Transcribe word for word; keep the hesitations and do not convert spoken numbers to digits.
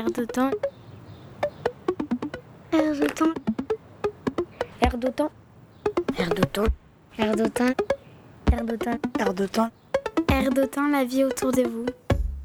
de temps. Air de temps. Air de temps. Air de temps. Air de temps. Air de temps. Air de temps. Air de temps, la vie autour de vous.